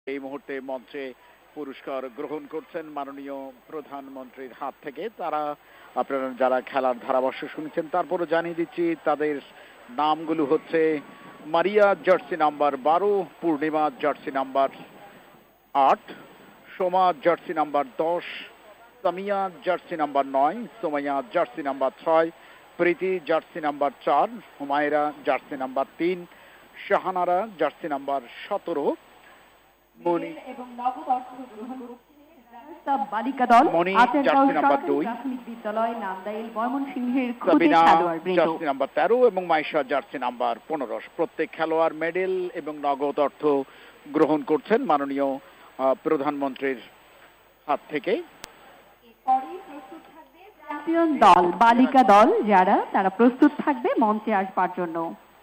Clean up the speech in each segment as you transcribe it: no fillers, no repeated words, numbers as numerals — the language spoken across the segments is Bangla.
এই মুহূর্তে মঞ্চে পুরস্কার গ্রহণ করছেন মাননীয় প্রধানমন্ত্রীর হাত থেকে। তারা আপনারা যারা খেলার ধারাভাষ্য শুনছেন তারপরে জানিয়ে দিচ্ছি তাদের নামগুলো হচ্ছে মারিয়া জার্সি নাম্বার 12, পূর্ণিমা jersey number 8, Soma jersey number 10, Samia jersey number 9, Somaiya jersey number 6, প্রীতি jersey number 4, Humaira jersey number 3, Shahanara jersey number 17, মনি বালিকা দল জার্সি নাম্বার 2, প্রাথমিক বিদ্যালয় নান্দাইল ময়মনসিংহের সাবিনা জার্সি নাম্বার 13 এবং মাইশা জার্সি নাম্বার 15। প্রত্যেক খেলোয়াড় মেডেল এবং নগদ অর্থ গ্রহণ করছেন মাননীয় প্রধানমন্ত্রীর হাত থেকে। চ্যাম্পিয়ন দল বালিকা দল যারা তারা প্রস্তুত থাকবে মঞ্চে আসবার জন্য।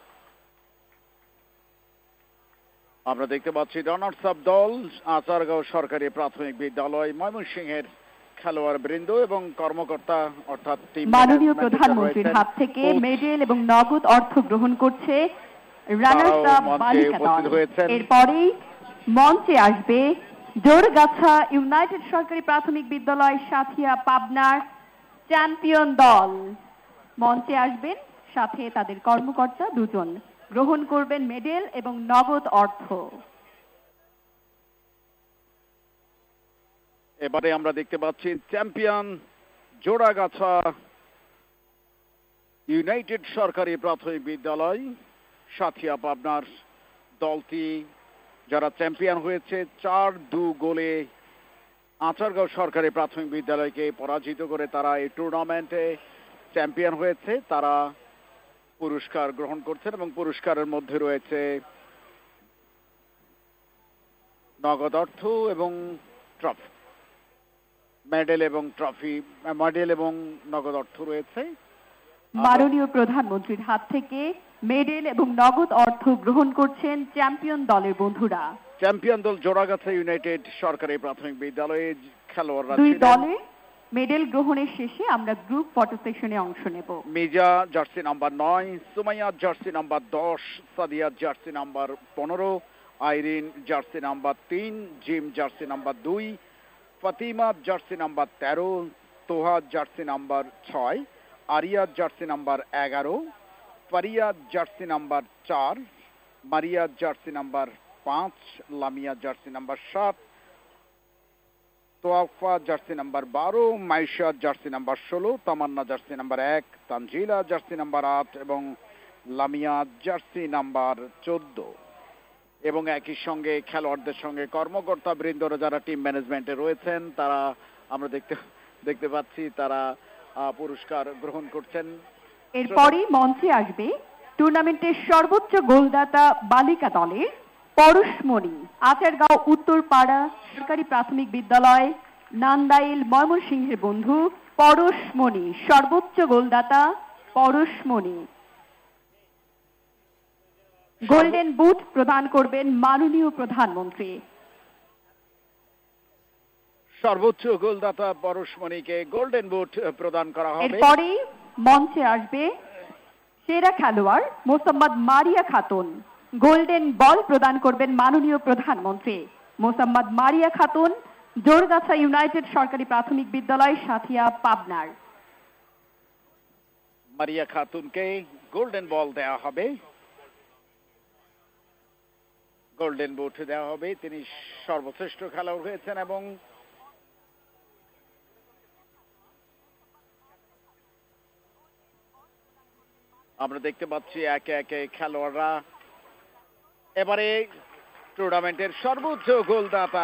আমরা দেখতে পাচ্ছি রানার্স আপ দল আচারগাঁও সরকারি প্রাথমিক বিদ্যালয় ময়মনসিংহের খেলোয়াড় বৃন্দ এবং কর্মকর্তা অর্থাৎ মাননীয় প্রধানমন্ত্রীর হাত থেকে মেডেল এবং নগদ অর্থ গ্রহণ করছে রানার্স আপ বালিকা দল। এরপরেই মঞ্চে আসবে জোরগাছা ইউনাইটেড সরকারি প্রাথমিক বিদ্যালয় সাথিয়া পাবনার চ্যাম্পিয়ন দল। মঞ্চে আসবেন, সাথে তাদের কর্মকর্তা দুজন গ্রহণ করবেন মেডেল এবং নগদ অর্থ। এবারে আমরা দেখতে পাচ্ছি চ্যাম্পিয়ন জোড়াগাছা ইউনাইটেড সরকারি প্রাথমিক বিদ্যালয় সাথিয়া পাবনার দলটি যারা চ্যাম্পিয়ন হয়েছে 4-2 গোলে আচারগাঁও সরকারি প্রাথমিক বিদ্যালয়কে পরাজিত করে তারা এই টুর্নামেন্টে চ্যাম্পিয়ন হয়েছে। তারা পুরস্কার গ্রহণ করছেন এবং পুরস্কারের মধ্যে রয়েছে নগদ অর্থ এবং ট্রফি, মেডেল এবং ট্রফি, মেডেল এবং নগদ অর্থ রয়েছে। মাননীয় প্রধানমন্ত্রীর হাত থেকে মেডেল এবং নগদ অর্থ গ্রহণ করছেন চ্যাম্পিয়ন দলের বন্ধুরা। চ্যাম্পিয়ন দল জোড়াগাছা ইউনাইটেড সরকারি প্রাথমিক বিদ্যালয়ে খেলোয়াড়রা দুই দলে মেডেল গ্রহণের শেষে আমরা গ্রুপ ফটো সেশনে অংশ নেব। Mirza jersey number 9, Sumaiya jersey number 10, Sadia jersey number 15, Irin jersey number 3, gym jersey number 2, Fatima jersey number 13, Toha jersey number 6, area jersey number 11, Faria jersey number 4, মারিয়া jersey number 5, Lamia jersey number 7, তোয়াফা jersey number 12, Maisha jersey number 16, তামান্না jersey number 1, Tanzila jersey number 8 এবং লামিয়া জার্সি নাম্বার 14। এবং একই সঙ্গে খেলোয়াড়দের সঙ্গে কর্মকর্তা বৃন্দরা যারা টিম ম্যানেজমেন্টে রয়েছেন তারা আমরা দেখতে পাচ্ছি তারা পুরস্কার গ্রহণ করছেন। এরপরই মঞ্চে আসবে টুর্নামেন্টের সর্বোচ্চ গোলদাতা বালিকা দলের পরশমণি আচারগাঁও উত্তরপাড়া সরকারি প্রাথমিক বিদ্যালয় নান্দাইল ময়মনসিংহের বন্ধু পরশমণি, সর্বোচ্চ গোলদাতা পরশমণি। গোল্ডেন বুট প্রদান করবেন মাননীয় প্রধানমন্ত্রী। সর্বোচ্চ গোলদাতা পরশমণিকে গোল্ডেন বুট প্রদান করা হবে। এরপরেই মঞ্চে আসবে সেরা খেলোয়াড় মোসাম্মদ মারিয়া খাতুন, গোল্ডেন বল প্রদান করবেন মাননীয় প্রধানমন্ত্রী। মোসাম্মদ মারিয়া খাতুন, জোরগাছা ইউনাইটেড সরকারি প্রাথমিক বিদ্যালয় সাথিয়া পাবনার। মারিয়া খাতুনকে গোল্ডেন বল দেওয়া হবে, গোল্ডেন বুট দেওয়া হবে। তিনি সর্বশ্রেষ্ঠ খেলোয়াড় হয়েছেন এবং আমরা দেখতে পাচ্ছি একে একে খেলোয়াড়রা। এবারে টুর্নামেন্টের সর্বোচ্চ গোলদাতা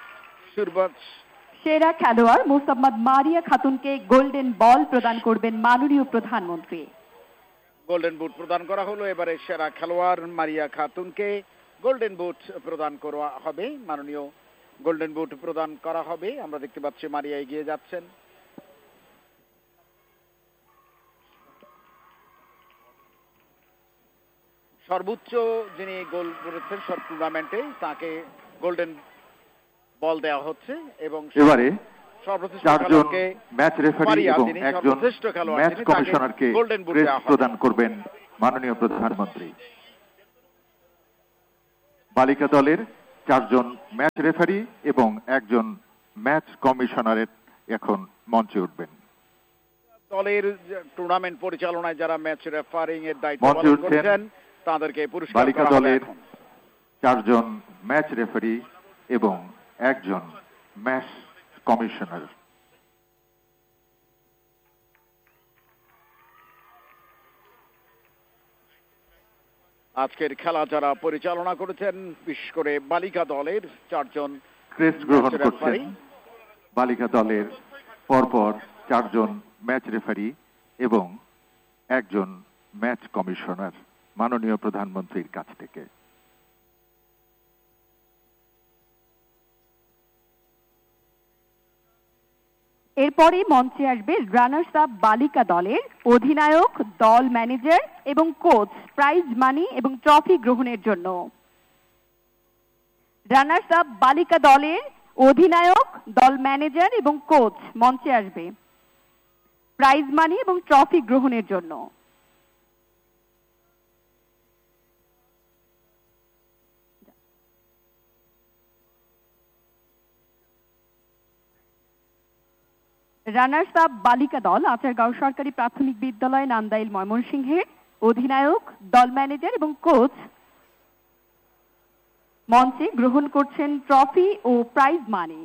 সেরা খেলোয়াড় মোসাম্মদ মারিয়া খাতুনকে গোল্ডেন বল প্রদান করবেন মাননীয় প্রধানমন্ত্রী। গোল্ডেন বুট প্রদান করা হলো। এবারে সেরা খেলোয়াড় মারিয়া খাতুনকে গোল্ডেন বুট প্রদান করা হবে, মাননীয় গোল্ডেন বুট প্রদান করা হবে। আমরা দেখতে পাচ্ছি মারিয়া এগিয়ে যাচ্ছেন। সর্বোচ্চ যিনি গোল করেছেন সব টুর্নামেন্টে তাকে গোল্ডেন বল দেওয়া হচ্ছে এবং এবারে সর্বশ্রেষ্ঠ চারজন খেলোয়াড়কে ম্যাচ রেফারি এবং একজন ম্যাচ কমিশনারকে গোল্ডেন বুট ক্রেস্ট প্রদান করবেন মাননীয় প্রধানমন্ত্রী। বালিকা দলের 4জন ম্যাচ রেফারি এবং একজন ম্যাচ কমিশনারের এখন মঞ্চে উঠবেন। দলের টুর্নামেন্ট পরিচালনায় যারা ম্যাচ রেফারিং এর দায়িত্ব পালন করছেন তাদেরকে পুরস্কার বালিকা দলের 4জন ম্যাচ রেফারি এবং একজন ম্যাচ কমিশনার। আজকের খেলা যারা পরিচালনা করেছেন বিশেষ করে বালিকা দলের 4জন ক্রেস্ট গ্রহণ করছেন বালিকা দলের পরপর 4জন ম্যাচ রেফারি এবং একজন ম্যাচ কমিশনার মাননীয় প্রধানমন্ত্রীর কাছ থেকে। এরপরে মঞ্চে আসবে রানার্স আপ বালিকা দলের অধিনায়ক, দল ম্যানেজার এবং কোচ প্রাইজ মানি এবং ট্রফি গ্রহণের জন্য। রানার্স আপ বালিকা দলের অধিনায়ক, দল ম্যানেজার এবং কোচ মঞ্চে আসবে প্রাইজ মানি এবং ট্রফি গ্রহণের জন্য। রানার্স আপ বালিকা দল আচারগাঁও সরকারি প্রাথমিক বিদ্যালয়, নান্দাইল, ময়মনসিংহের অধিনায়ক, দল ম্যানেজার এবং কোচ মঞ্চে গ্রহণ করছেন ট্রফি ও প্রাইজ মানি।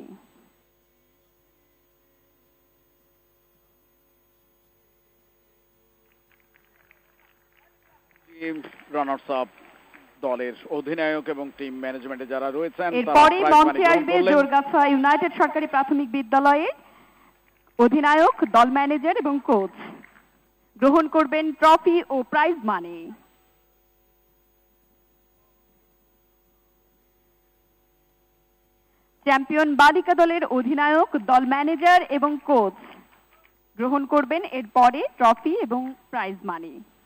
রানার্স আপ দলের অধিনায়ক এবং টিম ম্যানেজমেন্টে যারা রয়েছেন এরপরে মঞ্চে আসবে জোরগাছা ইউনাইটেড সরকারি প্রাথমিক বিদ্যালয়ের অধিনায়ক, দল ম্যানেজার এবং কোচ গ্রহণ করবেন ট্রফি ও প্রাইজ মানি। চ্যাম্পিয়ন বালিকা দলের অধিনায়ক, দল ম্যানেজার এবং কোচ গ্রহণ করবেন এরপরে ট্রফি এবং প্রাইজ মানি।